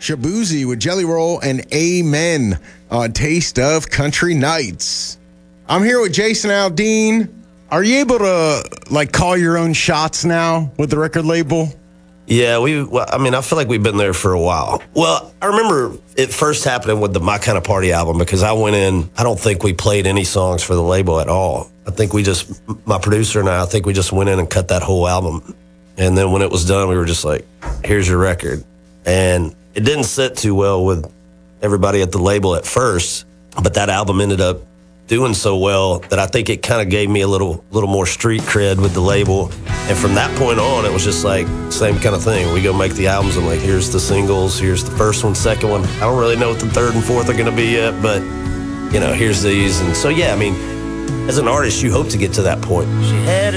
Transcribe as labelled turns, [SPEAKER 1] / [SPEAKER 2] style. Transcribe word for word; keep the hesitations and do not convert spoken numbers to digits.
[SPEAKER 1] Shabuzi with Jelly Roll and Amen on Taste of Country Nights. I'm here with Jason Aldean. Are you able to, like, call your own shots now with the record label?
[SPEAKER 2] Yeah, we. Well, I mean, I feel like we've been there for a while. Well, I remember it first happening with the My Kind of Party album because I went in, I don't think we played any songs for the label at all. I think we just, my producer and I, I think we just went in and cut that whole album. And then when it was done, we were just like, here's your record. And it didn't sit too well with everybody at the label at first, but that album ended up doing so well that I think it kind of gave me a little little more street cred with the label. And from that point on, it was just like same kind of thing. We go make the albums and like, here's the singles, here's the first one, second one. I don't really know what the third and fourth are going to be yet, but you know, here's these. And so, yeah, I mean, as an artist, you hope to get to that point. She had